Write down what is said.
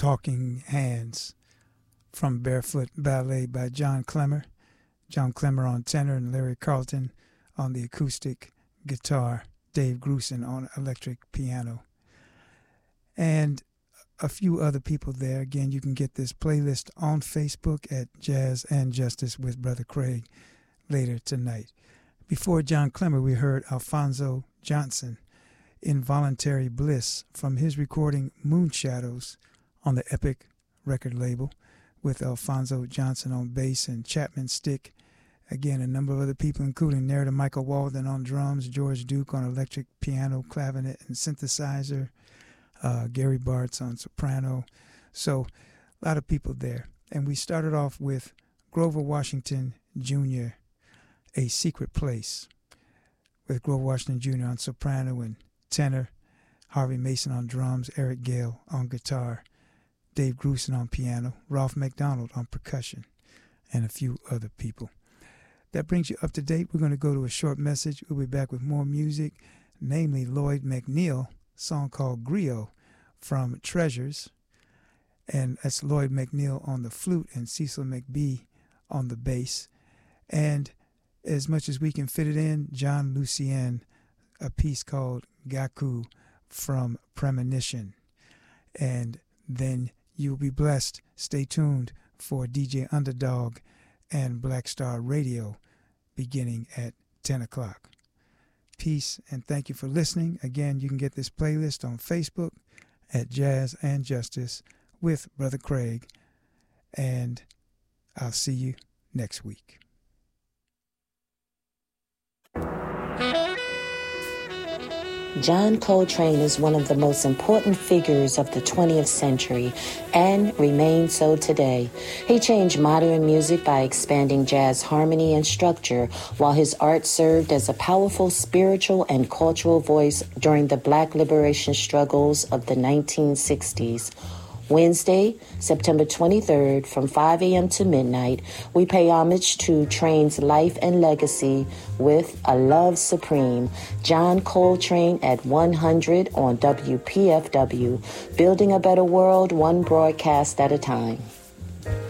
Talking Hands from Barefoot Ballet by John Clemmer. John Clemmer on tenor and Larry Carlton on the acoustic guitar, Dave Grusin on electric piano. And a few other people there. Again, you can get this playlist on Facebook at Jazz and Justice with Brother Craig later tonight. Before John Clemmer, we heard Alphonso Johnson, Involuntary Bliss, from his recording Moonshadows on the Epic record label, with Alphonso Johnson on bass and Chapman Stick. Again, a number of other people, including Nerida Michael Walden on drums, George Duke on electric piano, clavinet, and synthesizer, Gary Bartz on soprano. So a lot of people there. And we started off with Grover Washington Jr., A Secret Place, with Grover Washington Jr. on soprano and tenor, Harvey Mason on drums, Eric Gale on guitar, Dave Grusin on piano, Ralph McDonald on percussion, and a few other people. That brings you up to date. We're going to go to a short message. We'll be back with more music, namely Lloyd McNeil, a song called Griot from Treasures. And that's Lloyd McNeil on the flute and Cecil McBee on the bass. And as much as we can fit it in, John Lucien, a piece called Gaku from Premonition. And then you'll be blessed. Stay tuned for DJ Underdog and Black Star Radio beginning at 10 o'clock. Peace and thank you for listening. Again, you can get this playlist on Facebook at Jazz and Justice with Brother Craig. And I'll see you next week. John Coltrane is one of the most important figures of the 20th century and remains so today. He changed modern music by expanding jazz harmony and structure, while his art served as a powerful spiritual and cultural voice during the Black liberation struggles of the 1960s. Wednesday, September 23rd, from 5 a.m. to midnight, we pay homage to Train's life and legacy with A Love Supreme, John Coltrane at 100 on WPFW, building a better world one broadcast at a time.